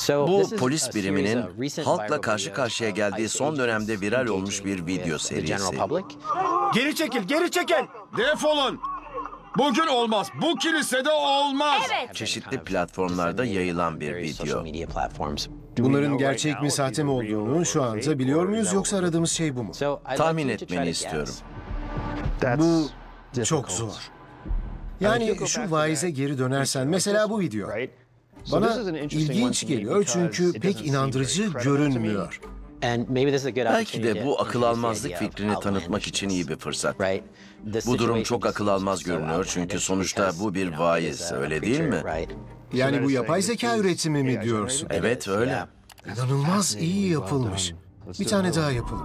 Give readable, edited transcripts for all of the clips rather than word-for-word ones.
Bu polis biriminin halkla karşı karşıya geldiği son dönemde viral olmuş bir video serisi. Geri çekil, geri çekil. Defolun. Bugün olmaz. Bu kilisede olmaz. Çeşitli platformlarda yayılan bir video. Bunların gerçek mi sahte mi olduğunu şu anda biliyor muyuz yoksa aradığımız şey bu mu? Tahmin etmeni istiyorum. Bu çok zor. Yani şu vaize geri dönersen mesela bu video. Bana ilginç geliyor çünkü pek inandırıcı görünmüyor. Belki de bu akıl almazlık fikrini tanıtmak için iyi bir fırsat. Bu durum çok akıl almaz görünüyor çünkü sonuçta bu bir vaiz, öyle değil mi? Yani bu yapay zeka üretimi mi diyorsun? Evet, öyle. İnanılmaz iyi yapılmış. Bir tane daha yapalım.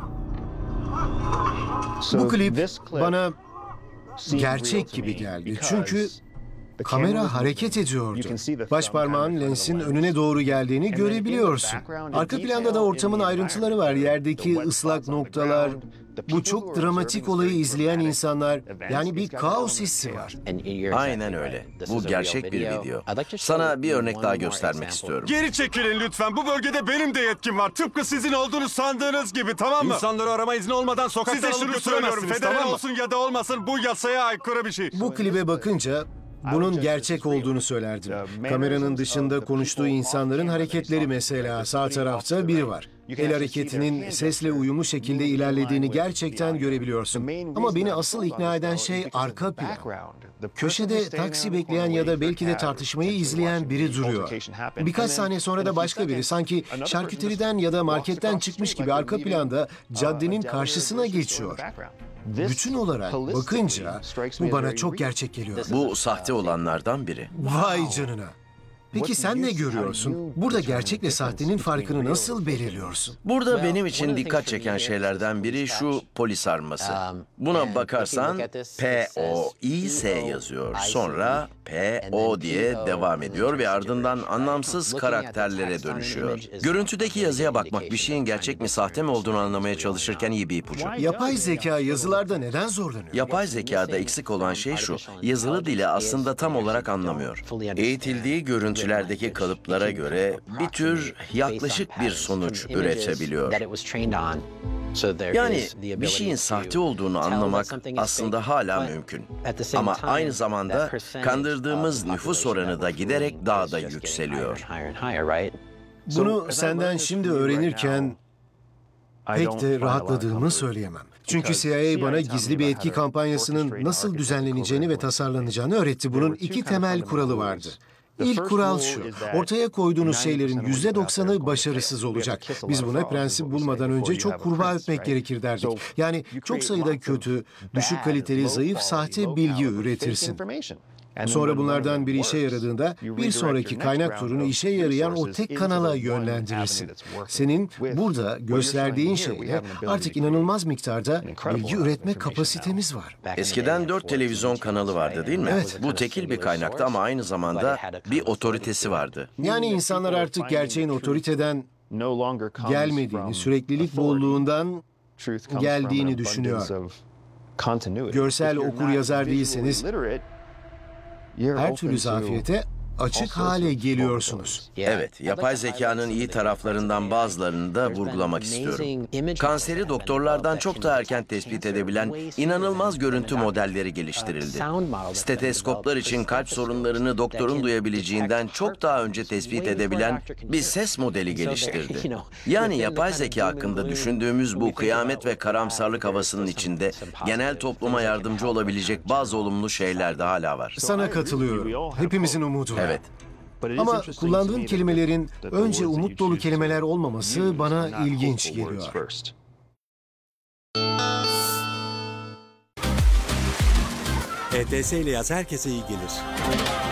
Bu klip bana gerçek gibi geldi. Çünkü kamera hareket ediyordu. Başparmağın lensin önüne doğru geldiğini görebiliyorsun. Arka planda da ortamın ayrıntıları var. Yerdeki ıslak noktalar. Bu çok dramatik olayı izleyen insanlar. Yani bir kaos hissi var. Aynen öyle. Bu gerçek bir video. Sana bir örnek daha göstermek istiyorum. Geri çekilin lütfen. Bu bölgede benim de yetkim var. Tıpkı sizin olduğunu sandığınız gibi, tamam mı? İnsanları arama izni olmadan sokaktan alıp götüremezsiniz, federal olsun ya da olmasın, bu yasaya aykırı bir şey. Bu klibe bakınca bunun gerçek olduğunu söylerdim. Kameranın dışında konuştuğu insanların hareketleri mesela sağ tarafta biri var. El hareketinin sesle uyumlu şekilde ilerlediğini gerçekten görebiliyorsun. Ama beni asıl ikna eden şey arka plan. Köşede taksi bekleyen ya da belki de tartışmayı izleyen biri duruyor. Birkaç saniye sonra da başka biri sanki şarküteriden ya da marketten çıkmış gibi arka planda caddenin karşısına geçiyor. Bütün olarak bakınca bu bana çok gerçek geliyor. Bu sahte olanlardan biri. Vay canına. Peki sen ne görüyorsun? Burada gerçekle sahtenin farkını nasıl belirliyorsun? Burada benim için dikkat çeken şeylerden biri şu polis arması. Buna bakarsan P-O-I-S yazıyor. Sonra P-O diye devam ediyor ve ardından anlamsız karakterlere dönüşüyor. Görüntüdeki yazıya bakmak bir şeyin gerçek mi sahte mi olduğunu anlamaya çalışırken iyi bir ipucu. Yapay zeka yazılarda neden zorlanıyor? Yapay zekada eksik olan şey şu, yazılı dili aslında tam olarak anlamıyor. Eğitildiği görüntülerdeki kalıplara göre bir tür yaklaşık bir sonuç üretebiliyor. Yani bir şeyin sahte olduğunu anlamak aslında hala mümkün. Ama aynı zamanda kandırdığımız nüfus oranı da giderek daha da yükseliyor. Bunu senden şimdi öğrenirken pek de rahatladığımı söyleyemem. Çünkü CIA bana gizli bir etki kampanyasının nasıl düzenleneceğini ve tasarlanacağını öğretti. Bunun iki temel kuralı vardı. İlk kural şu, ortaya koyduğunuz şeylerin %90'ı başarısız olacak. Biz buna prensip bulmadan önce çok kurbağa öpmek gerekir derdik. Yani çok sayıda kötü, düşük kaliteli, zayıf, sahte bilgi üretirsin. Sonra bunlardan biri işe yaradığında bir sonraki kaynak turunu işe yarayan o tek kanala yönlendirirsin. Senin burada gösterdiğin şeyle artık inanılmaz miktarda bilgi üretme kapasitemiz var. Eskiden 4 televizyon kanalı vardı değil mi? Evet. Bu tekil bir kaynaktı ama aynı zamanda bir otoritesi vardı. Yani insanlar artık gerçeğin otoriteden gelmediğini, süreklilik bolluğundan geldiğini düşünüyor. Görsel okur yazar değilseniz her türlü zafiyete açık hale geliyorsunuz. Evet, yapay zekanın iyi taraflarından bazılarını da vurgulamak istiyorum. Kanseri doktorlardan çok daha erken tespit edebilen inanılmaz görüntü modelleri geliştirildi. Steteskoplar için kalp sorunlarını doktorun duyabileceğinden çok daha önce tespit edebilen bir ses modeli geliştirdi. Yani yapay zeka hakkında düşündüğümüz bu kıyamet ve karamsarlık havasının içinde genel topluma yardımcı olabilecek bazı olumlu şeyler de hala var. Sana katılıyorum. Hepimizin umudu var. Evet. Ama kullandığın kelimelerin önce umut dolu kelimeler olmaması bana ilginç geliyor. ETS ile yaz herkese iyi gelir.